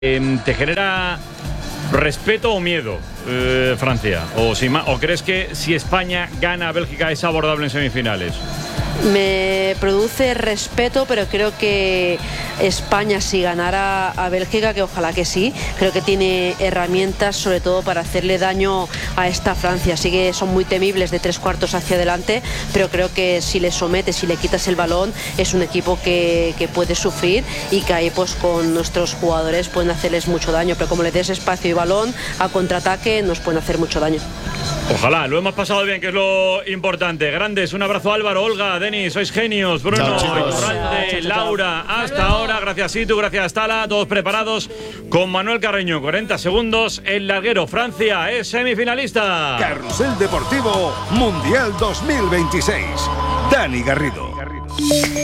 ¿Te genera respeto o miedo Francia? ¿O crees que si España gana a Bélgica es abordable en semifinales? Me produce respeto, pero creo que España, si ganara a Bélgica, que ojalá que sí, creo que tiene herramientas sobre todo para hacerle daño a esta Francia. Sí que son muy temibles de 3/4 hacia adelante, pero creo que si le sometes, si le quitas el balón, es un equipo que puede sufrir y que ahí pues con nuestros jugadores pueden hacerles mucho daño, pero como le des espacio y balón a contraataque nos pueden hacer mucho daño. Ojalá, lo hemos pasado bien, que es lo importante. Grandes, un abrazo Álvaro, Olga, Denis, sois genios. Bruno, Iturralde, Laura, hasta ahora. Gracias Itu, gracias Tala, todos preparados con Manuel Carreño. 40 segundos, el larguero. Francia es semifinalista. Carrusel Deportivo Mundial 2026. Dani Garrido.